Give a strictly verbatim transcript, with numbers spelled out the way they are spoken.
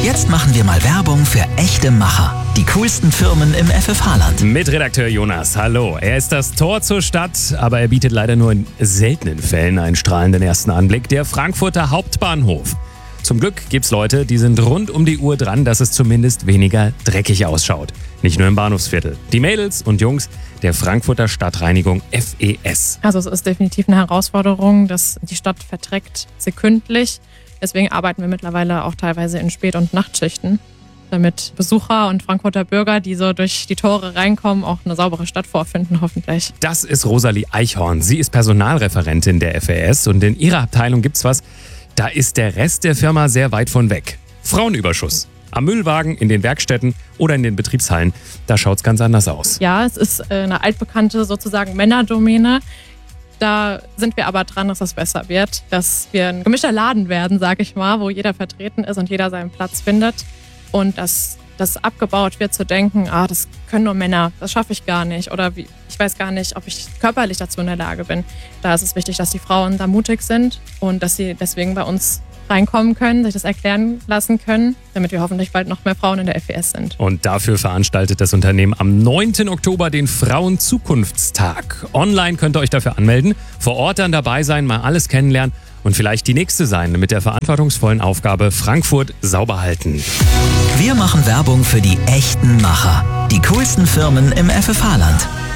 Jetzt machen wir mal Werbung für echte Macher. Die coolsten Firmen im F F H-Land. Mit Redakteur Jonas, hallo. Er ist das Tor zur Stadt, aber er bietet leider nur in seltenen Fällen einen strahlenden ersten Anblick. Der Frankfurter Hauptbahnhof. Zum Glück gibt's Leute, die sind rund um die Uhr dran, dass es zumindest weniger dreckig ausschaut. Nicht nur im Bahnhofsviertel. Die Mädels und Jungs der Frankfurter Stadtreinigung F E S. Also es ist definitiv eine Herausforderung, dass die Stadt verträgt sekündlich. Deswegen arbeiten wir mittlerweile auch teilweise in Spät- und Nachtschichten, damit Besucher und Frankfurter Bürger, die so durch die Tore reinkommen, auch eine saubere Stadt vorfinden, hoffentlich. Das ist Rosalie Eichhorn. Sie ist Personalreferentin der F E S und in ihrer Abteilung gibt's was, da ist der Rest der Firma sehr weit von weg. Frauenüberschuss. Am Müllwagen, in den Werkstätten oder in den Betriebshallen, da schaut's ganz anders aus. Ja, es ist eine altbekannte sozusagen Männerdomäne. Da sind wir aber dran, dass das besser wird, dass wir ein gemischter Laden werden, sag ich mal, wo jeder vertreten ist und jeder seinen Platz findet. Und dass das abgebaut wird zu denken, ah, das können nur Männer, das schaffe ich gar nicht. Oder wie, ich weiß gar nicht, ob ich körperlich dazu in der Lage bin. Da ist es wichtig, dass die Frauen da mutig sind und dass sie deswegen bei uns reinkommen können, sich das erklären lassen können, damit wir hoffentlich bald noch mehr Frauen in der F E S sind. Und dafür veranstaltet das Unternehmen am neunten Oktober den Frauenzukunftstag. Online könnt ihr euch dafür anmelden, vor Ort dann dabei sein, mal alles kennenlernen und vielleicht die Nächste sein mit der verantwortungsvollen Aufgabe Frankfurt sauber halten. Wir machen Werbung für die echten Macher. Die coolsten Firmen im F F H-Land.